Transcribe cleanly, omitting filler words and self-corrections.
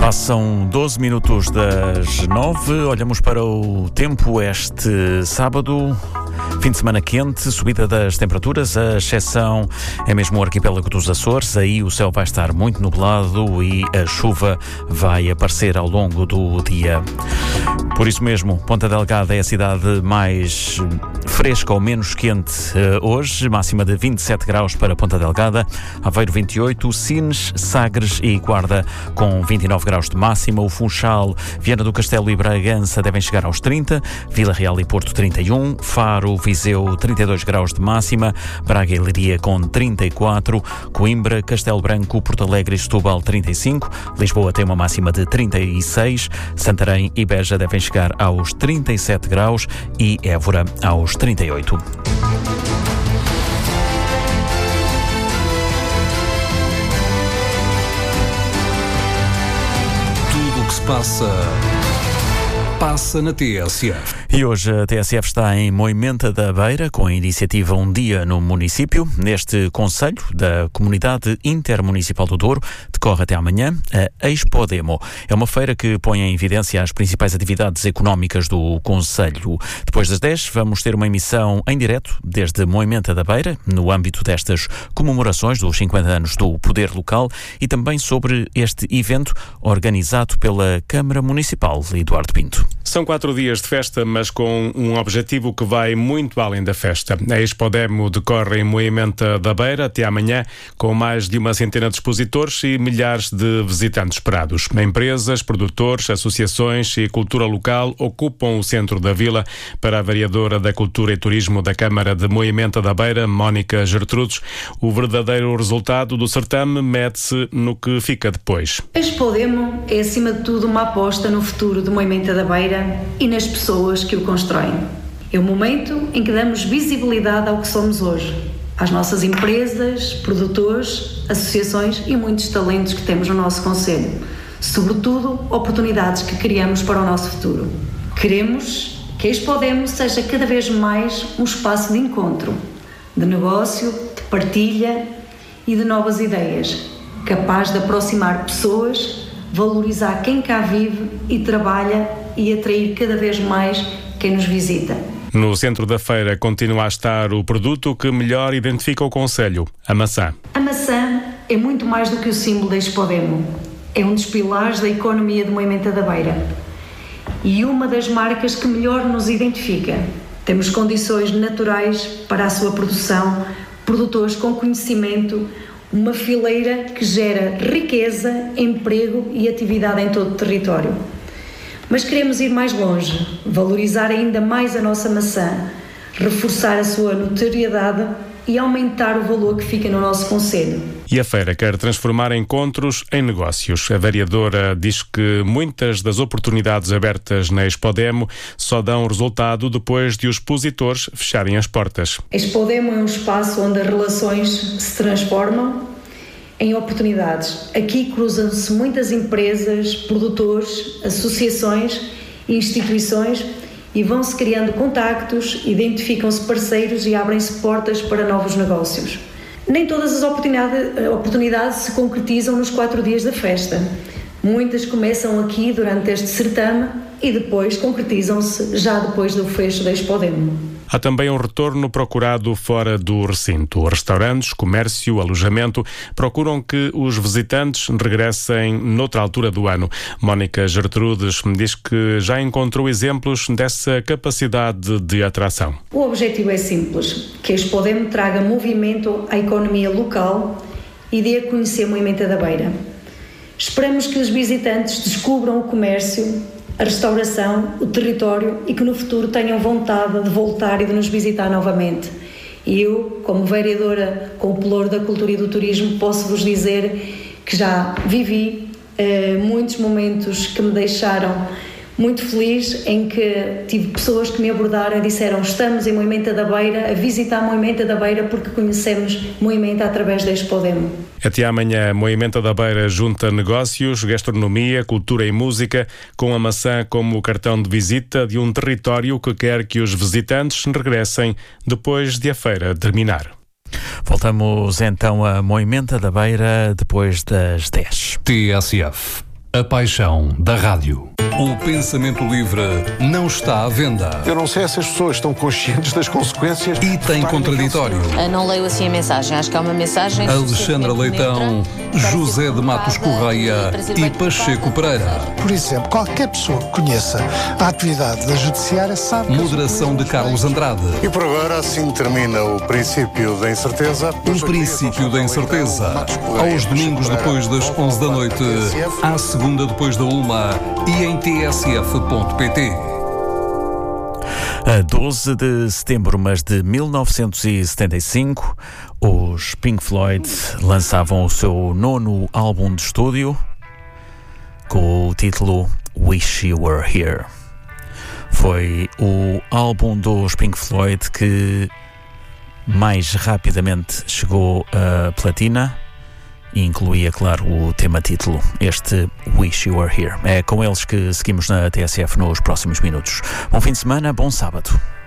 Passam 12 minutos das 9, olhamos para o tempo este sábado, fim de semana quente, subida das temperaturas, a exceção é mesmo o arquipélago dos Açores, aí o céu vai estar muito nublado e a chuva vai aparecer ao longo do dia. Por isso mesmo, Ponta Delgada é a cidade mais fresca ou menos quente hoje, máxima de 27 graus para Ponta Delgada, Aveiro 28, Sines, Sagres e Guarda com 29 graus de máxima, o Funchal, Viana do Castelo e Bragança devem chegar aos 30, Vila Real e Porto 31, Faro, Viseu 32 graus de máxima, Braga e Leiria com 34, Coimbra, Castelo Branco, Porto Alegre e Setúbal 35, Lisboa tem uma máxima de 36, Santarém e Beja devem chegar aos 37 graus e Évora aos 38. Tudo o que se passa na TSF. E hoje a TSF está em Moimenta da Beira, com a iniciativa Um Dia no Município. Neste concelho da Comunidade Intermunicipal do Douro, decorre até amanhã a Expodemo. É uma feira que põe em evidência as principais atividades económicas do concelho. Depois das 10, vamos ter uma emissão em direto desde Moimenta da Beira, no âmbito destas comemorações dos 50 anos do Poder Local e também sobre este evento organizado pela Câmara Municipal. Eduardo Pinto. São 4 dias de festa, mas com um objetivo que vai muito além da festa. A Expodemo decorre em Moimenta da Beira até amanhã, com mais de uma centena de expositores e milhares de visitantes esperados. Empresas, produtores, associações e cultura local ocupam o centro da vila. Para a vereadora da Cultura e Turismo da Câmara de Moimenta da Beira, Mónica Gertrudes, o verdadeiro resultado do certame mede-se no que fica depois. A Expodemo é, acima de tudo, uma aposta no futuro de Moimenta da Beira e nas pessoas que o constroem. É o momento em que damos visibilidade ao que somos hoje, às nossas empresas, produtores, associações e muitos talentos que temos no nosso concelho. Sobretudo, oportunidades que criamos para o nosso futuro. Queremos que a Expodemo seja cada vez mais um espaço de encontro, de negócio, de partilha e de novas ideias, capaz de aproximar pessoas, valorizar quem cá vive e trabalha e atrair cada vez mais quem nos visita. No centro da feira continua a estar o produto que melhor identifica o concelho, a maçã. A maçã é muito mais do que o símbolo da Expodemo. É um dos pilares da economia de Moimenta da Beira e uma das marcas que melhor nos identifica. Temos condições naturais para a sua produção, produtores com conhecimento, uma fileira que gera riqueza, emprego e atividade em todo o território. Mas queremos ir mais longe, valorizar ainda mais a nossa maçã, reforçar a sua notoriedade e aumentar o valor que fica no nosso concelho. E a feira quer transformar encontros em negócios. A vereadora diz que muitas das oportunidades abertas na Expodemo só dão resultado depois de os expositores fecharem as portas. A Expodemo é um espaço onde as relações se transformam em oportunidades. Aqui cruzam-se muitas empresas, produtores, associações e instituições e vão-se criando contactos, identificam-se parceiros e abrem-se portas para novos negócios. Nem todas as oportunidades se concretizam nos 4 dias da festa. Muitas começam aqui durante este certame e depois concretizam-se já depois do fecho da Expodemo. Há também um retorno procurado fora do recinto. Restaurantes, comércio, alojamento procuram que os visitantes regressem noutra altura do ano. Mónica Gertrudes me diz que já encontrou exemplos dessa capacidade de atração. O objetivo é simples, que a Expodemo traga movimento à economia local e dê a conhecer Moimenta da Beira. Esperamos que os visitantes descubram o comércio, a restauração, o território e que no futuro tenham vontade de voltar e de nos visitar novamente. E eu, como vereadora com o pelouro da cultura e do turismo, posso-vos dizer que já vivi muitos momentos que me deixaram muito feliz, em que tive pessoas que me abordaram e disseram: estamos em Moimenta da Beira, a visitar Moimenta da Beira porque conhecemos Moimenta através da Expodemo. Até amanhã, Moimenta da Beira junta negócios, gastronomia, cultura e música, com a maçã como cartão de visita de um território que quer que os visitantes regressem depois de a feira terminar. Voltamos então a Moimenta da Beira depois das 10. TSF. A paixão da rádio. O pensamento livre não está à venda. Eu não sei se as pessoas estão conscientes das consequências. E tem contraditório. Não leio assim a mensagem. Acho que há uma mensagem... Alexandra Leitão, José de Matos Correia e Pacheco Pereira. Por exemplo, qualquer pessoa que conheça a atividade da Judiciária sabe... Moderação de Carlos Andrade. E por agora assim termina o princípio da incerteza. O princípio da incerteza. Aos domingos depois das 11 da noite, à segunda depois da 1 e em tsf.pt. A 12 de setembro, mas de 1975, os Pink Floyd lançavam o seu 9º álbum de estúdio com o título Wish You Were Here. Foi o álbum dos Pink Floyd que mais rapidamente chegou a platina e incluía, claro, o tema título, este Wish You Were Here. É com eles que seguimos na TSF nos próximos minutos. Bom fim de semana, bom sábado.